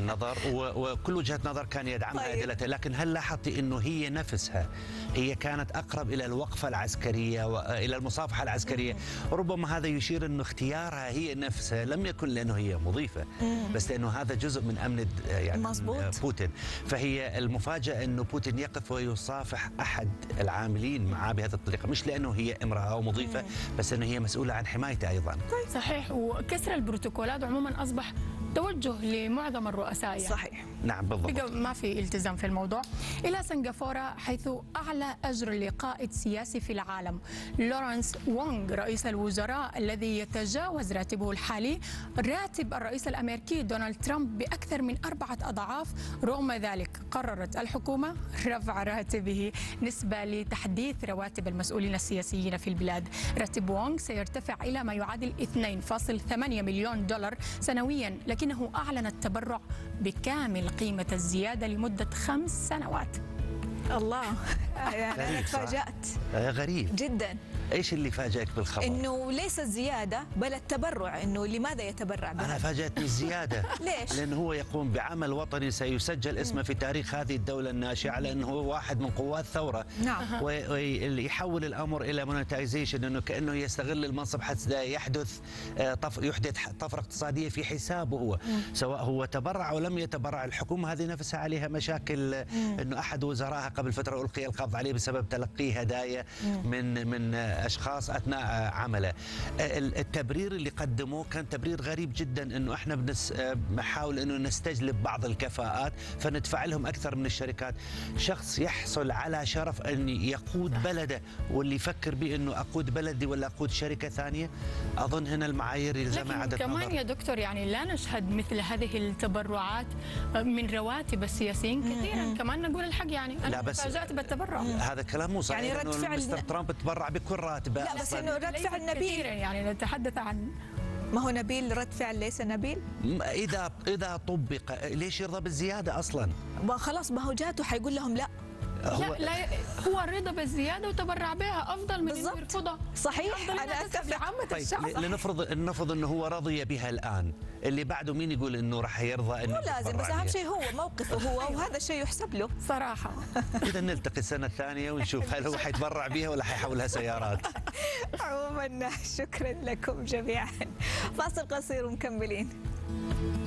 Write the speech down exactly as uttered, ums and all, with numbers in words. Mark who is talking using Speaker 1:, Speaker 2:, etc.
Speaker 1: النظر، وكل وجهة نظر كان يدعمها
Speaker 2: طيب.
Speaker 1: أدلتها، لكن هل لاحظتي أنه هي نفسها هي كانت أقرب إلى الوقفة العسكرية وإلى المصافحة العسكرية؟ ربما هذا يشير أنه اختيارها هي نفسها لم يكن لأنه هي مضيفة، بس لأنه هذا جزء من أمن يعني
Speaker 2: مزبوط.
Speaker 1: بوتين. فهي المفاجأة أنه بوتين يقف ويصافح أحد العاملين معه بهذه الطريقة، مش لأنه هي امرأة أو مضيفة، بس أنه هي مسؤولة عن حمايته أيضا.
Speaker 3: صحيح، وكسر البروتوكولات عموما أصبح توجه لمعظم الرؤساء يعني.
Speaker 2: صحيح.
Speaker 1: نعم بالضبط.
Speaker 3: ما في التزام في الموضوع. إلى سنغافورة حيث أعلى أجر لقائد سياسي في العالم لورانس وونغ رئيس الوزراء الذي يتجاوز راتبه الحالي راتب الرئيس الأمريكي دونالد ترامب بأكثر من أربعة أضعاف. رغم ذلك قررت الحكومة رفع راتبه نسبة لتحديث رواتب المسؤولين السياسيين في البلاد. راتب وونغ سيرتفع إلى ما يعادل اثنين فاصلة ثمانية مليون دولار سنويا، لكنه أعلن التبرع بكامل قيمة الزيادة لمدة خمس سنوات.
Speaker 2: الله، يعني أنا تفاجأت
Speaker 1: غريب
Speaker 2: جدا.
Speaker 1: ايش اللي فاجأك بالخبر؟
Speaker 2: انه ليس الزياده بل التبرع، انه لماذا يتبرع بها؟
Speaker 1: انا فاجأتني الزياده.
Speaker 2: ليش؟
Speaker 1: لانه هو يقوم بعمل وطني سيسجل اسمه في تاريخ هذه الدوله الناشئه على انه هو واحد من قوات ثوره.
Speaker 2: نعم.
Speaker 1: ويحول الامر الى مونتايزيشن، انه كانه يستغل المنصب حتى يحدث طف يحدث طفره اقتصاديه في حسابه هو، سواء هو تبرع او لم يتبرع. الحكومه هذه نفسها عليها مشاكل، انه احد وزرائها قبل فتره القي القبض عليه بسبب تلقيه هدايا من من اشخاص اثناء عمله. التبرير اللي قدموه كان تبرير غريب جدا، انه احنا بنحاول انه نستجلب بعض الكفاءات فندفع لهم اكثر من الشركات. شخص يحصل على شرف ان يقود بلده، واللي يفكر بانه اقود بلدي ولا اقود شركه ثانيه، اظن هنا المعايير يلزمها عدد
Speaker 3: كمان
Speaker 1: نظر.
Speaker 3: يا دكتور يعني لا نشهد مثل هذه التبرعات من رواتب السياسيين كثيرا. كمان نقول الحق يعني انا تفاجأت بالتبرع.
Speaker 1: هذا كلام مو صحيح،
Speaker 2: يعني رد فعل
Speaker 1: مستر ترامب تبرع بكل راتبه.
Speaker 2: لا بس انه رد فعل نبيل
Speaker 3: يعني نتحدث عن
Speaker 2: ما هو نبيل، رد فعل ليس نبيل.
Speaker 1: اذا اذا طبق ليش يرضى بالزياده اصلا؟
Speaker 2: ما خلاص، ما هو جاته حيقول لهم لا.
Speaker 3: هو لا, لا هو رضى بالزياده وتبرع بها افضل من انه يرفضها.
Speaker 2: صحيح، انا اتفق.
Speaker 3: عامه الشعب.
Speaker 1: طيب لنفرض لنفرض انه هو رضي بها الان، اللي بعده مين يقول انه راح يرضى؟ انه
Speaker 2: مو لازم، بس اهم شيء هو موقفه هو، وهذا الشيء يحسب له
Speaker 3: صراحه.
Speaker 1: اذا نلتقي السنه الثانيه ونشوف هل هو حيتبرع بها ولا حيحولها سيارات.
Speaker 2: عموما شكرا لكم جميعا. فاصل قصير ومكملين.